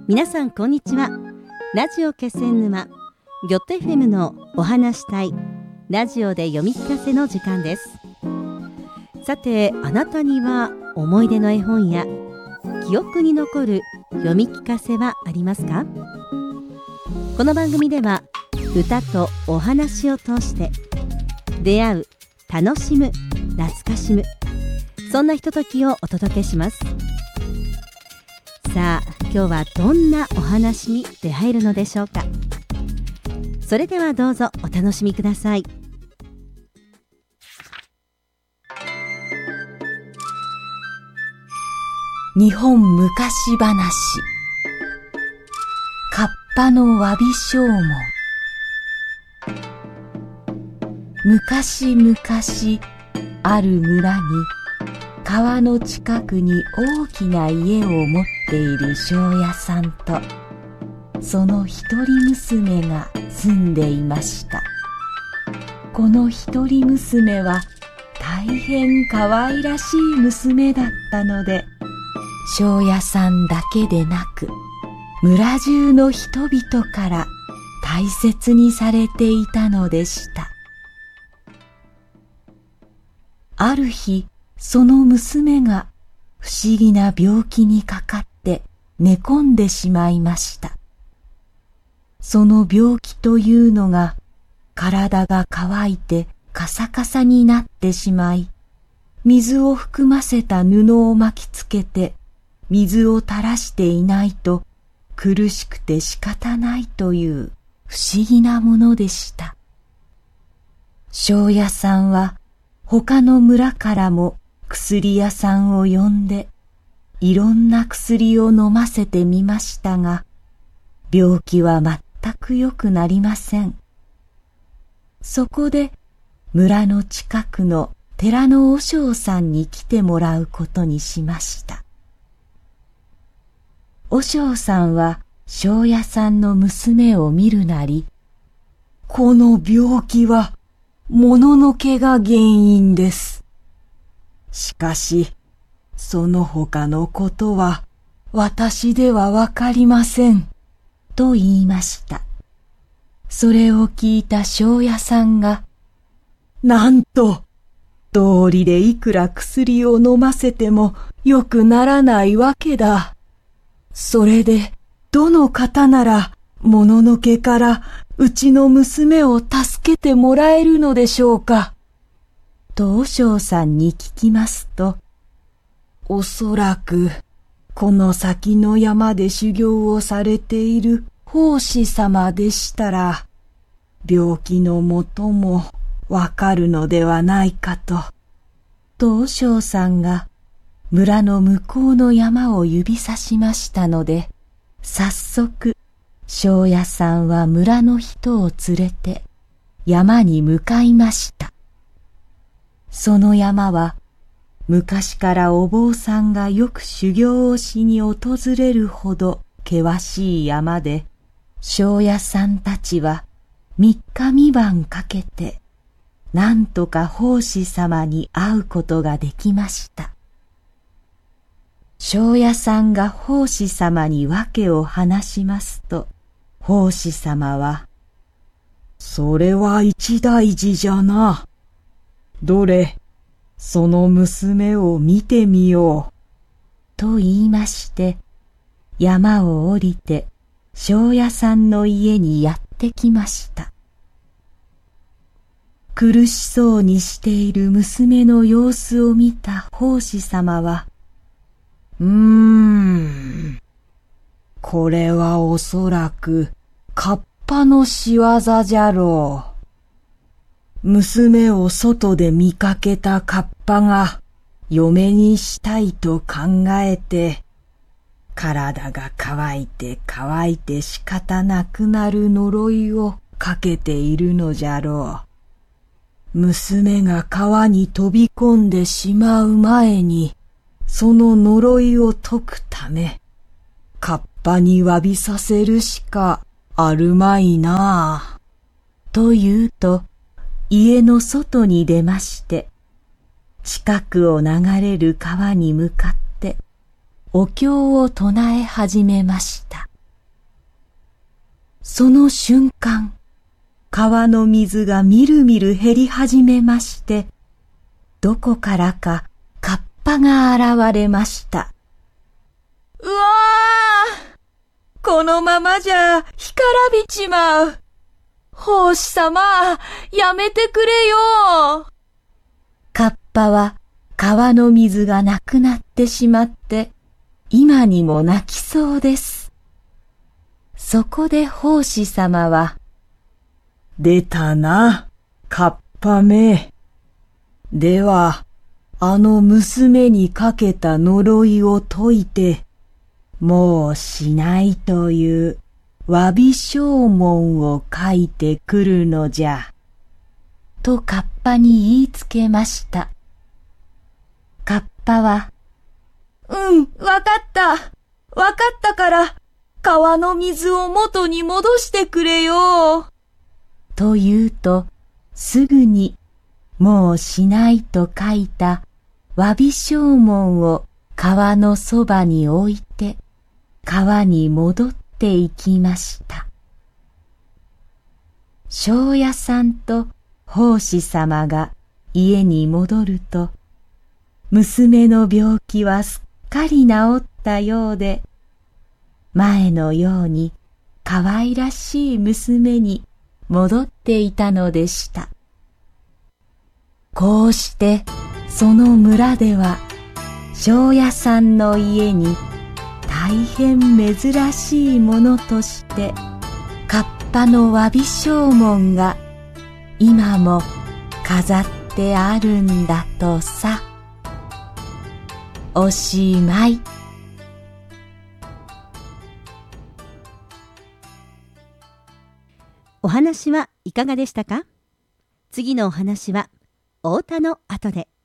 皆さんこんにちは。ラジオ気仙沼ギョット FM のお話したいラジオで読み聞かせの時間です。さて、あなたには思い出の絵本や記憶に残る読み聞かせはありますか？この番組では歌とお話を通して出会う、楽しむ、懐かしむ、そんなひとときをお届けします。さあ、今日はどんなお話に出会えるのでしょうか。それではどうぞお楽しみください。 日本昔話、カッパの詫び証文。昔々ある村に、川の近くに大きな家を持っている庄屋さんとその一人娘が住んでいました。この一人娘は大変可愛らしい娘だったので、庄屋さんだけでなく村中の人々から大切にされていたのでした。ある日、その娘が不思議な病気にかかって寝込んでしまいました。その病気というのが、体が乾いてカサカサになってしまい、水を含ませた布を巻きつけて水を垂らしていないと苦しくて仕方ないという不思議なものでした。庄屋さんは他の村からも薬屋さんを呼んでいろんな薬を飲ませてみましたが、病気は全く良くなりません。そこで村の近くの寺の和尚さんに来てもらうことにしました。和尚さんは庄屋さんの娘を見るなり、この病気はもののけが原因です。しかし、その他のことは私ではわかりません、と言いました。それを聞いた庄屋さんが、なんと、道理でいくら薬を飲ませてもよくならないわけだ。それで、どの方なら、もののけからうちの娘を助けてもらえるのでしょうか。と和尚さんに聞きますと、おそらくこの先の山で修行をされている法師様でしたら、病気のもともわかるのではないかと。と和尚さんが村の向こうの山を指さしましたので、早速庄屋さんは村の人を連れて山に向かいました。その山は昔からお坊さんがよく修行をしに訪れるほど険しい山で、庄屋さんたちは3日3晩かけてなんとか法師様に会うことができました。庄屋さんが法師様に訳を話しますと、法師様は、それは一大事じゃな。どれ、その娘を見てみよう。と言いまして、山を降りて庄屋さんの家にやってきました。苦しそうにしている娘の様子を見た法師様は、これはおそらくカッパの仕業じゃろう。娘を外で見かけたカッパが嫁にしたいと考えて、体が乾いて仕方なくなる呪いをかけているのじゃろう。娘が川に飛び込んでしまう前に、その呪いを解くため、カッパに詫びさせるしかあるまいな。と言うと、家の外に出まして、近くを流れる川に向かってお経を唱え始めました。 その瞬間、川の水がみるみる減り始めまして、どこからかカッパが現れました。うわー！このままじゃ干からびちまう。法師様、やめてくれよ。カッパは川の水がなくなってしまって、今にも泣きそうです。そこで法師様は、出たな、カッパめ。では、あの娘にかけた呪いを解いて、もうしないという詫び証文を書いてくるのじゃ。とカッパに言いつけました。カッパは、わかったから、川の水を元に戻してくれよ。と言うと、すぐに、もうしないと書いた詫び証文を川のそばに置いて、川に戻っていきました。庄屋さんと法師様が家に戻ると、娘の病気はすっかり治ったようで、前のように可愛らしい娘に戻っていたのでした。こうしてその村では庄屋さんの家に大変珍しいものとしてカッパの詫び証文が今も飾ってあるんだとさ。おしまい。 お話はいかがでしたか？次のお話は太田の後で。